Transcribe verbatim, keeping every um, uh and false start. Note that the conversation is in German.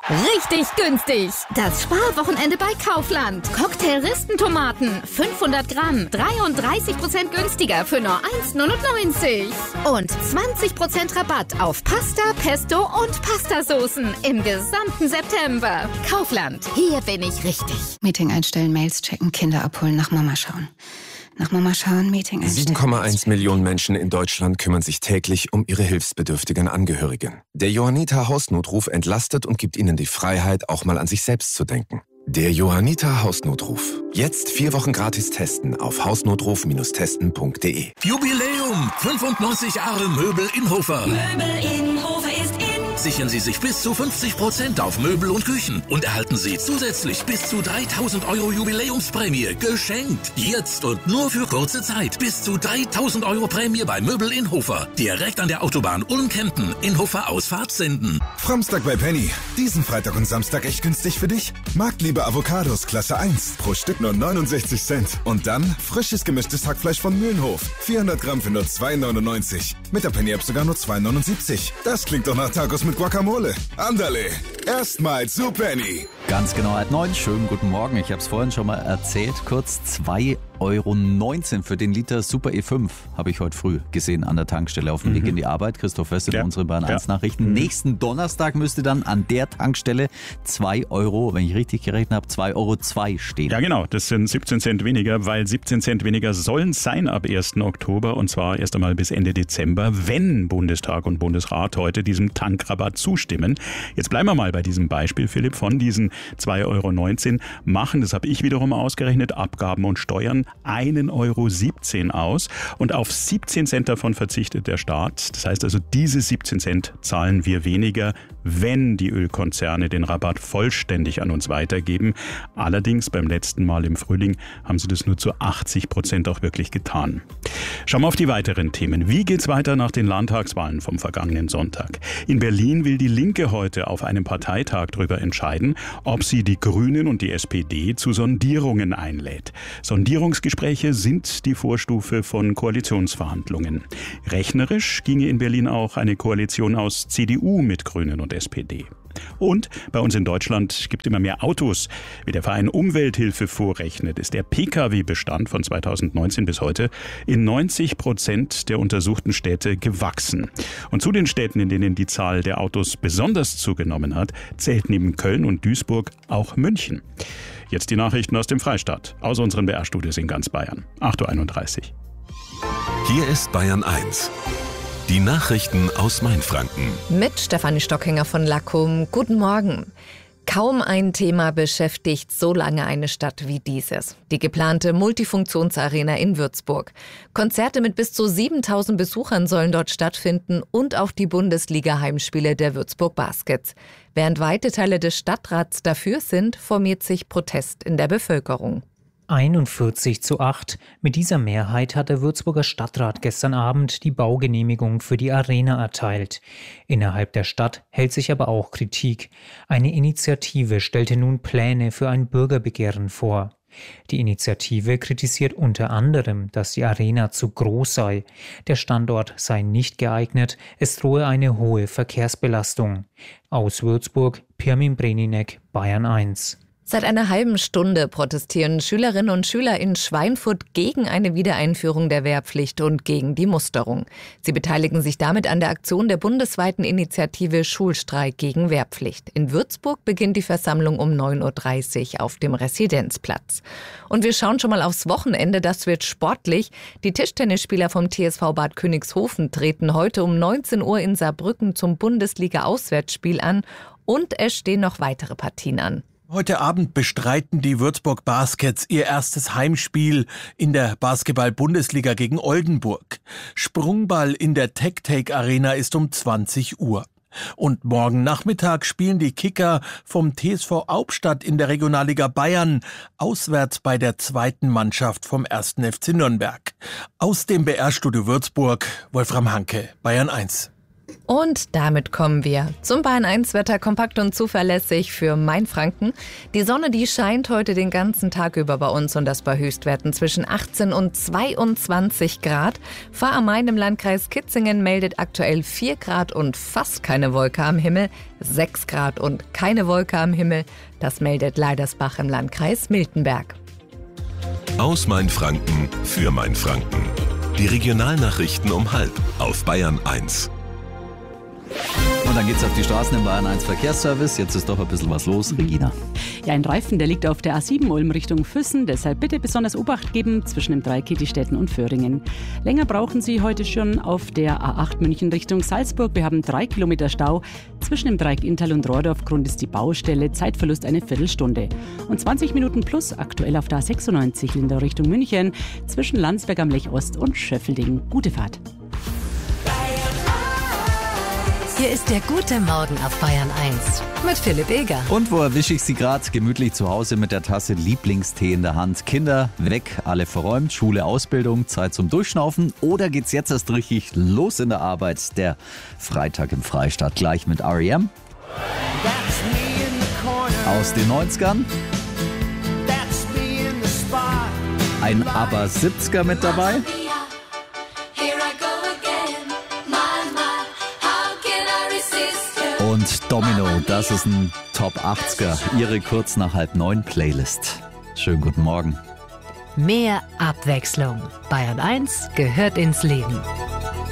Richtig günstig. Das Sparwochenende bei Kaufland. Cocktail-Ristentomaten, fünfhundert Gramm, dreiunddreißig Prozent günstiger für nur eins neunundneunzig. Und zwanzig Prozent Rabatt auf Pasta, Pesto und Pastasoßen im gesamten September. Kaufland, hier bin ich richtig. Meeting einstellen, Mails checken, Kinder abholen, nach Mama schauen. Nach Mama schauen, Meeting einstellen. sieben Komma eins Millionen Menschen in Deutschland kümmern sich täglich um ihre hilfsbedürftigen Angehörigen. Der Johanniter Hausnotruf entlastet und gibt ihnen die Freiheit, auch mal an sich selbst zu denken. Der Johanniter Hausnotruf. Jetzt vier Wochen gratis testen auf hausnotruf testen punkt de. Jubiläum! fünfundneunzig Jahre Möbel Inhofer. Möbel Inhofer ist in. Sichern Sie sich bis zu fünfzig Prozent auf Möbel und Küchen und erhalten Sie zusätzlich bis zu dreitausend Euro Jubiläumsprämie geschenkt. Jetzt und nur für kurze Zeit. Bis zu dreitausend Euro Prämie bei Möbel Inhofer. Direkt an der Autobahn Ulm-Kempen. Inhofer Ausfahrt Senden. Framstag bei Penny. Diesen Freitag und Samstag echt günstig für dich? Marktliebe Avocados Klasse eins. Pro Stück nur neunundsechzig Cent. Und dann frisches gemischtes Hackfleisch von Mühlenhof. vierhundert Gramm für nur zwei neunundneunzig. Mit der Penny-App sogar nur zwei neunundsiebzig. Das klingt doch nach Tacos mit Guacamole. Andale, erstmal zu Penny. Ganz genau, halb neun. Schönen guten Morgen. Ich habe es vorhin schon mal erzählt. Kurz zwei Euro neunzehn für den Liter Super E fünf habe ich heute früh gesehen an der Tankstelle auf dem Mhm. Weg in die Arbeit. Christoph West in Ja. unsere Bayern Ja. eins Nachrichten. Mhm. Nächsten Donnerstag müsste dann an der Tankstelle zwei Euro, wenn ich richtig gerechnet habe, zwei Euro zwei stehen. Ja genau, das sind siebzehn Cent weniger, weil siebzehn Cent weniger sollen es sein ab ersten Oktober und zwar erst einmal bis Ende Dezember, wenn Bundestag und Bundesrat heute diesem Tankrabatt zustimmen. Jetzt bleiben wir mal bei diesem Beispiel, Philipp, von diesen zwei Euro neunzehn machen, das habe ich wiederum ausgerechnet, Abgaben und Steuern einen Euro siebzehn aus und auf siebzehn Cent davon verzichtet der Staat. Das heißt also, diese siebzehn Cent zahlen wir weniger, wenn die Ölkonzerne den Rabatt vollständig an uns weitergeben. Allerdings beim letzten Mal im Frühling haben sie das nur zu achtzig Prozent auch wirklich getan. Schauen wir auf die weiteren Themen. Wie geht's weiter nach den Landtagswahlen vom vergangenen Sonntag? In Berlin will die Linke heute auf einem Parteitag darüber entscheiden, ob sie die Grünen und die S P D zu Sondierungen einlädt. Sondierungsgespräche sind die Vorstufe von Koalitionsverhandlungen. Rechnerisch ginge in Berlin auch eine Koalition aus C D U mit Grünen und S P D. Und bei uns in Deutschland gibt immer mehr Autos. Wie der Verein Umwelthilfe vorrechnet, ist der P K W-Bestand von zweitausendneunzehn bis heute in neunzig Prozent der untersuchten Städte gewachsen. Und zu den Städten, in denen die Zahl der Autos besonders zugenommen hat, zählt neben Köln und Duisburg auch München. Jetzt die Nachrichten aus dem Freistaat, aus unseren B R-Studios in ganz Bayern. acht Uhr einunddreißig. Hier ist Bayern eins. Die Nachrichten aus Mainfranken. Mit Stefanie Stockinger von Lackum. Guten Morgen. Kaum ein Thema beschäftigt so lange eine Stadt wie dieses. Die geplante Multifunktionsarena in Würzburg. Konzerte mit bis zu siebentausend Besuchern sollen dort stattfinden und auch die Bundesliga-Heimspiele der Würzburg Baskets. Während weite Teile des Stadtrats dafür sind, formiert sich Protest in der Bevölkerung. einundvierzig zu acht. Mit dieser Mehrheit hat der Würzburger Stadtrat gestern Abend die Baugenehmigung für die Arena erteilt. Innerhalb der Stadt hält sich aber auch Kritik. Eine Initiative stellte nun Pläne für ein Bürgerbegehren vor. Die Initiative kritisiert unter anderem, dass die Arena zu groß sei. Der Standort sei nicht geeignet, es drohe eine hohe Verkehrsbelastung. Aus Würzburg, Pirmin Breninek, Bayern eins. Seit einer halben Stunde protestieren Schülerinnen und Schüler in Schweinfurt gegen eine Wiedereinführung der Wehrpflicht und gegen die Musterung. Sie beteiligen sich damit an der Aktion der bundesweiten Initiative Schulstreik gegen Wehrpflicht. In Würzburg beginnt die Versammlung um neun Uhr dreißig auf dem Residenzplatz. Und wir schauen schon mal aufs Wochenende, das wird sportlich. Die Tischtennisspieler vom T S V Bad Königshofen treten heute um neunzehn Uhr in Saarbrücken zum Bundesliga-Auswärtsspiel an und es stehen noch weitere Partien an. Heute Abend bestreiten die Würzburg Baskets ihr erstes Heimspiel in der Basketball-Bundesliga gegen Oldenburg. Sprungball in der Tech-Take Arena ist um zwanzig Uhr. Und morgen Nachmittag spielen die Kicker vom T S V Hauptstadt in der Regionalliga Bayern auswärts bei der zweiten Mannschaft vom ersten F C Nürnberg. Aus dem B R-Studio Würzburg, Wolfram Hanke, Bayern eins. Und damit kommen wir zum Bayern eins Wetter, kompakt und zuverlässig für Mainfranken. Die Sonne, die scheint heute den ganzen Tag über bei uns und das bei Höchstwerten zwischen achtzehn und zweiundzwanzig Grad. Fahr am Main im Landkreis Kitzingen meldet aktuell vier Grad und fast keine Wolke am Himmel, sechs Grad und keine Wolke am Himmel. Das meldet Leidersbach im Landkreis Miltenberg. Aus Mainfranken für Mainfranken. Die Regionalnachrichten um halb auf Bayern eins. Und dann geht's auf die Straßen im Bayern eins Verkehrsservice. Jetzt ist doch ein bisschen was los, Regina. Ja, ein Reifen, der liegt auf der A sieben Ulm Richtung Füssen. Deshalb bitte besonders Obacht geben zwischen dem Dreieck Kittistetten und Föhringen. Länger brauchen Sie heute schon auf der A acht München Richtung Salzburg. Wir haben drei Kilometer Stau. Zwischen dem Dreieck Inntal und Rohrdorf. Grund ist die Baustelle. Zeitverlust eine Viertelstunde. Und zwanzig Minuten plus aktuell auf der A sechsundneunzig Lindau Richtung München. Zwischen Landsberg am Lech Ost und Schöffelding. Gute Fahrt. Hier ist der gute Morgen auf Bayern eins mit Philipp Eger. Und wo erwische ich Sie gerade? Gemütlich zu Hause mit der Tasse Lieblingstee in der Hand. Kinder weg, alle verräumt, Schule, Ausbildung, Zeit zum Durchschnaufen. Oder geht's jetzt erst richtig los in der Arbeit? Der Freitag im Freistaat gleich mit R E M. Aus den neunzigern. Ein Aber siebziger mit dabei. Und Domino, das ist ein Top achtziger, Ihre kurz nach halb neun Playlist. Schönen guten Morgen. Mehr Abwechslung. Bayern eins gehört ins Leben.